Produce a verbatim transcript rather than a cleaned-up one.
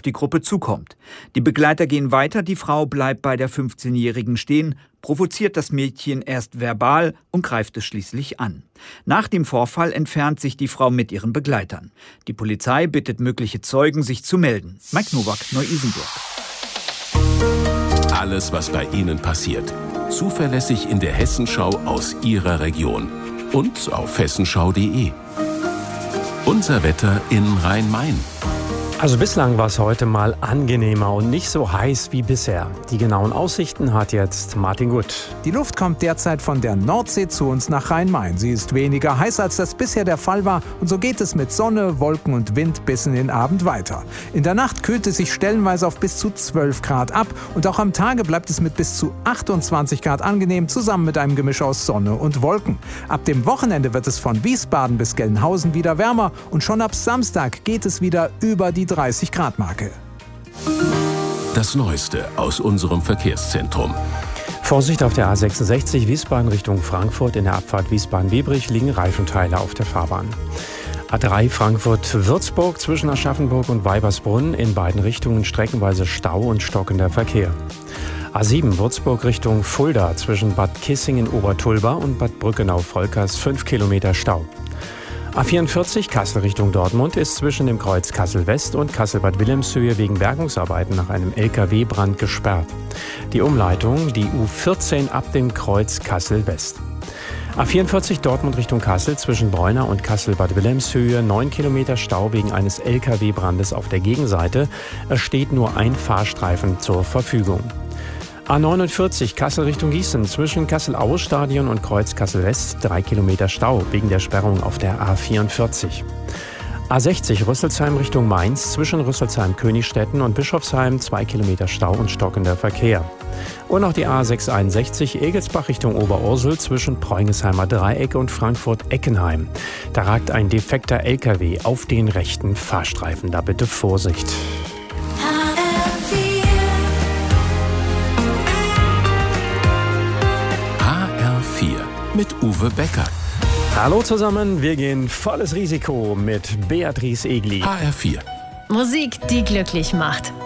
die Gruppe zukommt. Die Begleiter gehen weiter, die Frau bleibt bei der fünfzehnjährigen stehen, provoziert das Mädchen erst verbal und greift es schließlich an. Nach dem Vorfall entfernt sich die Frau mit ihren Begleitern. Die Polizei bittet mögliche Zeugen, sich zu melden. Mike Nowak, Neu-Isenburg. Alles, was bei Ihnen passiert. Zuverlässig in der Hessenschau aus Ihrer Region. Und auf hessenschau punkt de. Unser Wetter in Rhein-Main. Also bislang war es heute mal angenehmer und nicht so heiß wie bisher. Die genauen Aussichten hat jetzt Martin Gut. Die Luft kommt derzeit von der Nordsee zu uns nach Rhein-Main. Sie ist weniger heiß, als das bisher der Fall war. Und so geht es mit Sonne, Wolken und Wind bis in den Abend weiter. In der Nacht kühlt es sich stellenweise auf bis zu zwölf Grad ab. Und auch am Tage bleibt es mit bis zu achtundzwanzig Grad angenehm, zusammen mit einem Gemisch aus Sonne und Wolken. Ab dem Wochenende wird es von Wiesbaden bis Gelnhausen wieder wärmer. Und schon ab Samstag geht es wieder über die dreißig Grad Marke. Das Neueste aus unserem Verkehrszentrum. Vorsicht auf der A sechsundsechzig Wiesbaden Richtung Frankfurt. In der Abfahrt Wiesbaden-Biebrich liegen Reifenteile auf der Fahrbahn. A drei Frankfurt-Würzburg zwischen Aschaffenburg und Weibersbrunn. In beiden Richtungen streckenweise Stau und stockender Verkehr. A sieben Würzburg Richtung Fulda zwischen Bad Kissingen-Obertulba und Bad Brückenau-Volkers fünf Kilometer Stau. A vierundvierzig Kassel Richtung Dortmund ist zwischen dem Kreuz Kassel-West und Kassel-Bad Wilhelmshöhe wegen Bergungsarbeiten nach einem L K W-Brand gesperrt. Die Umleitung, die U vierzehn ab dem Kreuz Kassel-West. A vierundvierzig Dortmund Richtung Kassel zwischen Bräuner und Kassel-Bad Wilhelmshöhe neun Kilometer Stau wegen eines L K W-Brandes auf der Gegenseite. Es steht nur ein Fahrstreifen zur Verfügung. A neunundvierzig Kassel Richtung Gießen zwischen Kassel-Aue-Stadion und Kreuz Kassel-West drei Kilometer Stau wegen der Sperrung auf der A vierundvierzig. A sechzig Rüsselsheim Richtung Mainz zwischen Rüsselsheim-Königstetten und Bischofsheim zwei Kilometer Stau und stockender Verkehr. Und noch die A sechshunderteinundsechzig Egelsbach Richtung Oberursel zwischen Preungesheimer Dreieck und Frankfurt-Eckenheim. Da ragt ein defekter L K W auf den rechten Fahrstreifen. Da bitte Vorsicht. Mit Uwe Becker. Hallo zusammen, wir gehen volles Risiko mit Beatrice Egli. H R vier. Musik, die glücklich macht.